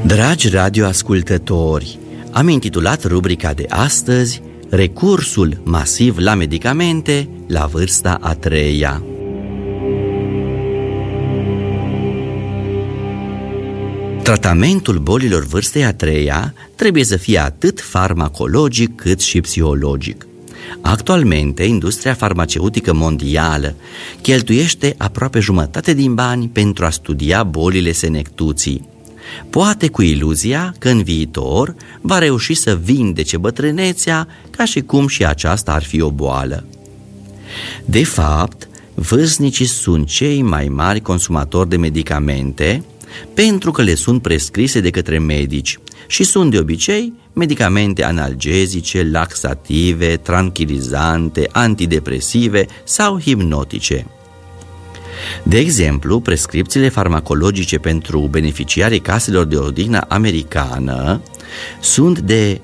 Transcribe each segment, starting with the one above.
Dragi radioascultători, am intitulat rubrica de astăzi Recursul masiv la medicamente la vârsta a treia. Tratamentul bolilor vârstei a treia trebuie să fie atât farmacologic cât și psihologic. Actualmente, industria farmaceutică mondială cheltuiește aproape jumătate din bani pentru a studia bolile senectuții, poate cu iluzia că în viitor va reuși să vindece bătrânețea ca și cum și aceasta ar fi o boală. De fapt, vârstnicii sunt cei mai mari consumatori de medicamente pentru că le sunt prescrise de către medici și sunt de obicei medicamente analgezice, laxative, tranquilizante, antidepresive sau hipnotice. De exemplu, prescripțiile farmacologice pentru beneficiarii caselor de odihnă americană sunt de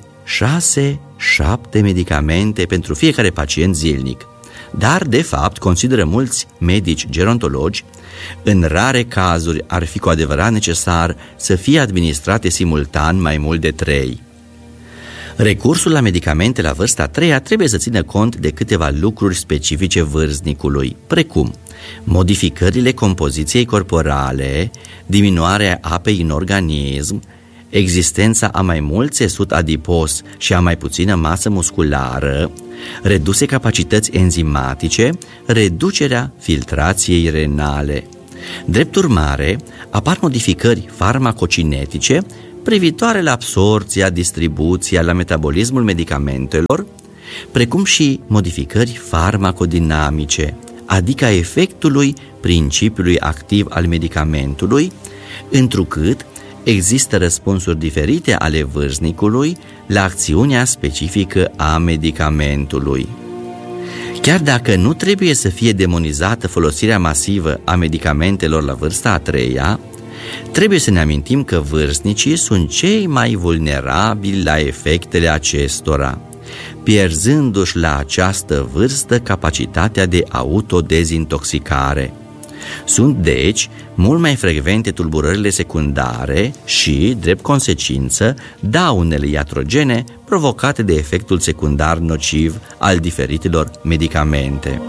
6-7 medicamente pentru fiecare pacient zilnic, dar de fapt, consideră mulți medici gerontologi, în rare cazuri ar fi cu adevărat necesar să fie administrate simultan mai mult de 3. Recursul la medicamente la vârsta a treia trebuie să țină cont de câteva lucruri specifice vârstnicului, precum modificările compoziției corporale, diminuarea apei în organism, existența a mai mult țesut adipos și a mai puțină masă musculară, reduse capacități enzimatice, reducerea filtrației renale. Drept urmare, apar modificări farmacocinetice privitoare la absorpția, distribuția, la metabolismul medicamentelor, precum și modificări farmacodinamice, adică a efectului principiului activ al medicamentului, întrucât există răspunsuri diferite ale vârstnicului la acțiunea specifică a medicamentului. Chiar dacă nu trebuie să fie demonizată folosirea masivă a medicamentelor la vârsta a treia, trebuie să ne amintim că vârstnicii sunt cei mai vulnerabili la efectele acestora, pierzându-și la această vârstă capacitatea de autodezintoxicare. Sunt, deci, mult mai frecvente tulburările secundare și, drept consecință, daunele iatrogene provocate de efectul secundar nociv al diferitelor medicamente.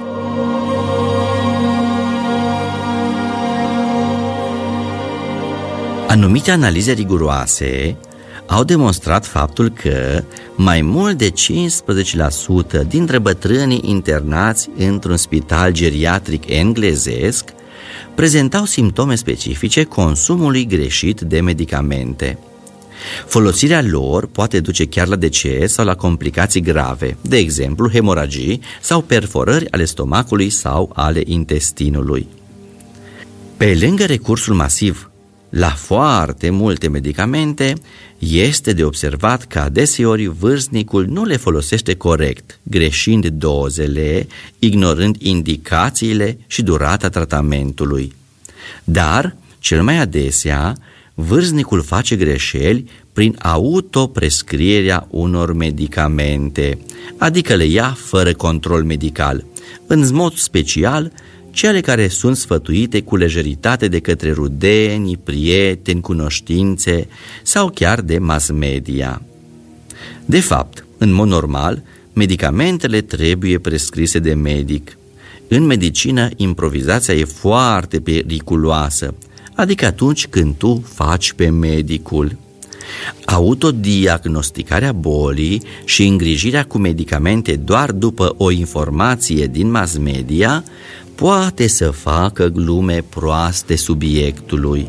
Anumite analize riguroase au demonstrat faptul că mai mult de 15% dintre bătrânii internați într-un spital geriatric englezesc prezentau simptome specifice consumului greșit de medicamente. Folosirea lor poate duce chiar la deces sau la complicații grave, de exemplu hemoragii sau perforări ale stomacului sau ale intestinului. Pe lângă recursul masiv la foarte multe medicamente, este de observat că adeseori vârstnicul nu le folosește corect, greșind dozele, ignorând indicațiile și durata tratamentului. Dar, cel mai adesea, vârstnicul face greșeli prin autoprescrierea unor medicamente, adică le ia fără control medical, în mod special cele care sunt sfătuite cu lejeritate de către rudeni, prieteni, cunoștințe sau chiar de mass media. De fapt, în mod normal, medicamentele trebuie prescrise de medic. În medicină, improvizația e foarte periculoasă, adică atunci când tu faci pe medicul. Autodiagnosticarea bolii și îngrijirea cu medicamente doar după o informație din mass media poate să facă glume proaste subiectului.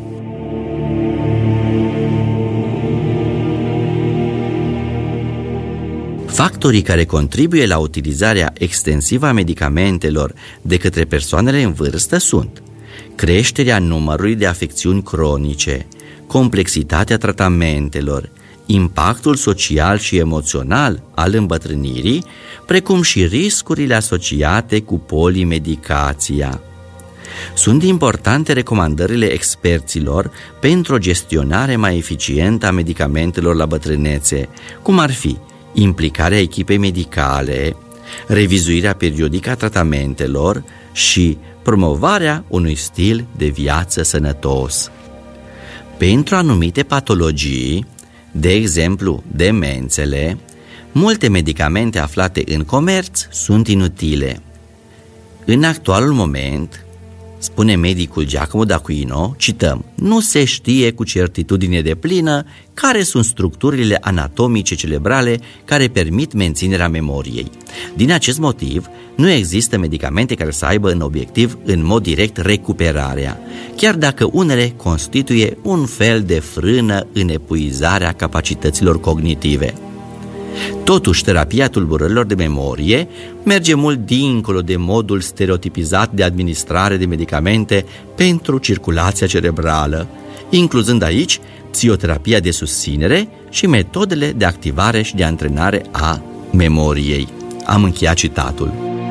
Factorii care contribuie la utilizarea extensivă a medicamentelor de către persoanele în vârstă sunt creșterea numărului de afecțiuni cronice, complexitatea tratamentelor, impactul social și emoțional al îmbătrânirii, precum și riscurile asociate cu polimedicația. Sunt importante recomandările experților pentru o gestionare mai eficientă a medicamentelor la bătrânețe, cum ar fi implicarea echipei medicale, revizuirea periodică a tratamentelor și promovarea unui stil de viață sănătos. Pentru anumite patologii, de exemplu demențele, multe medicamente aflate în comerț sunt inutile. În actualul moment, spune medicul Giacomo d'Aquino, cităm, nu se știe cu certitudine deplină care sunt structurile anatomice cerebrale care permit menținerea memoriei. Din acest motiv, nu există medicamente care să aibă în obiectiv în mod direct recuperarea, chiar dacă unele constituie un fel de frână în epuizarea capacităților cognitive. Totuși, terapia tulburărilor de memorie merge mult dincolo de modul stereotipizat de administrare de medicamente pentru circulația cerebrală, incluzând aici psihoterapia de susținere și metodele de activare și de antrenare a memoriei. Am încheiat citatul.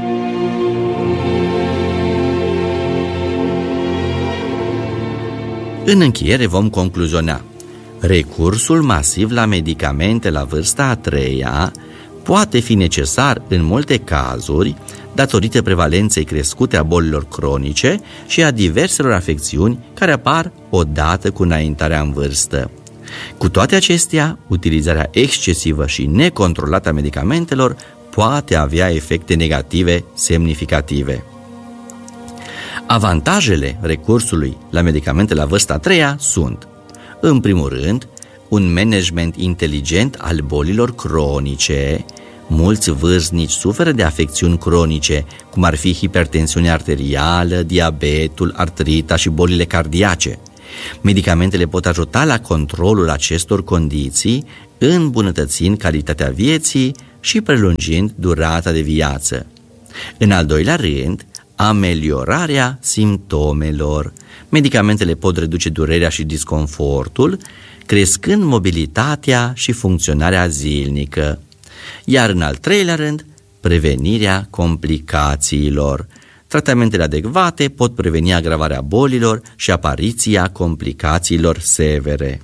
În încheiere vom concluziona. Recursul masiv la medicamente la vârsta a treia poate fi necesar în multe cazuri datorită prevalenței crescute a bolilor cronice și a diverselor afecțiuni care apar odată cu înaintarea în vârstă. Cu toate acestea, utilizarea excesivă și necontrolată a medicamentelor poate avea efecte negative semnificative. Avantajele recursului la medicamente la vârsta a treia sunt: în primul rând, un management inteligent al bolilor cronice. Mulți vârstnici suferă de afecțiuni cronice, cum ar fi hipertensiunea arterială, diabetul, artrita și bolile cardiace. Medicamentele pot ajuta la controlul acestor condiții, îmbunătățind calitatea vieții și prelungind durata de viață. În al doilea rând, ameliorarea simptomelor. Medicamentele pot reduce durerea și disconfortul, crescând mobilitatea și funcționarea zilnică. Iar în al treilea rând, prevenirea complicațiilor. Tratamentele adecvate pot preveni agravarea bolilor și apariția complicațiilor severe.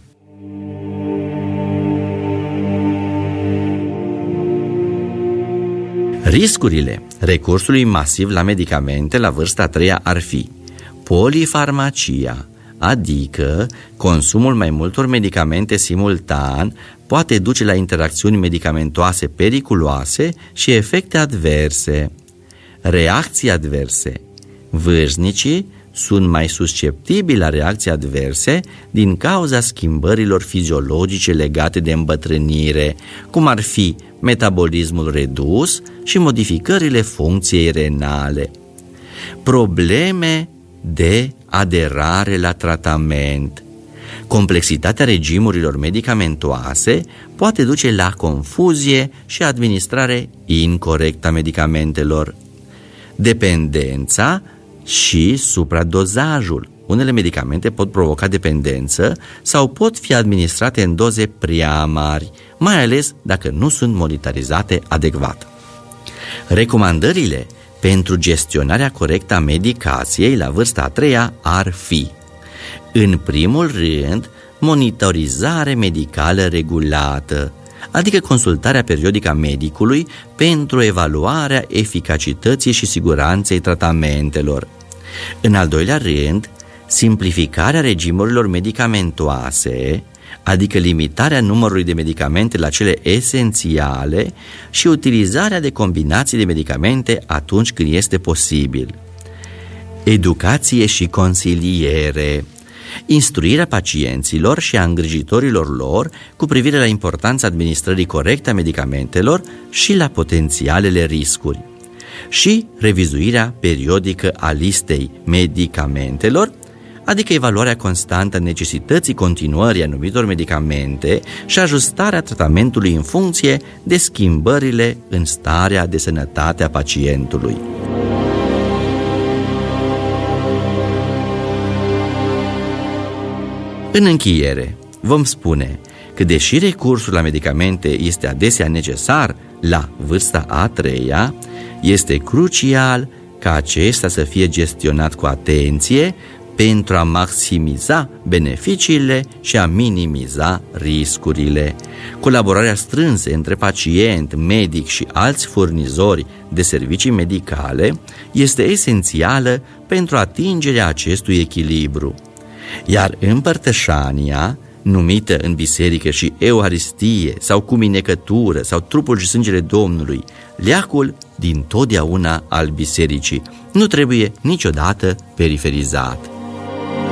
Riscurile recursului masiv la medicamente la vârsta a treia ar fi polifarmacia, adică consumul mai multor medicamente simultan poate duce la interacțiuni medicamentoase periculoase și efecte adverse. Reacții adverse. Vârstnicii sunt mai susceptibili la reacții adverse din cauza schimbărilor fiziologice legate de îmbătrânire, cum ar fi metabolismul redus și modificările funcției renale. Probleme de aderare la tratament. Complexitatea regimurilor medicamentoase poate duce la confuzie și administrare incorectă a medicamentelor. Dependența și supradozajul. Unele medicamente pot provoca dependență sau pot fi administrate în doze prea mari, mai ales dacă nu sunt monitorizate adecvat. Recomandările pentru gestionarea corectă a medicației la vârsta a treia ar fi: în primul rând, monitorizare medicală regulată, adică consultarea periodică a medicului pentru evaluarea eficacității și siguranței tratamentelor. În al doilea rând, simplificarea regimurilor medicamentoase, adică limitarea numărului de medicamente la cele esențiale și utilizarea de combinații de medicamente atunci când este posibil. Educație și consiliere. Instruirea pacienților și a îngrijitorilor lor cu privire la importanța administrării corecte a medicamentelor și la potențialele riscuri. Și revizuirea periodică a listei medicamentelor, adică evaluarea constantă a necesității continuării anumitor medicamente și ajustarea tratamentului în funcție de schimbările în starea de sănătate a pacientului. În încheiere, vom spune că deși recursul la medicamente este adesea necesar la vârsta a treia, este crucial ca acesta să fie gestionat cu atenție pentru a maximiza beneficiile și a minimiza riscurile. Colaborarea strânsă între pacient, medic și alți furnizori de servicii medicale este esențială pentru atingerea acestui echilibru. Iar împărtășania, numită în biserică și Euharistie sau cuminecătură sau trupul și sângele Domnului, leacul din totdeauna al bisericii, nu trebuie niciodată periferizat.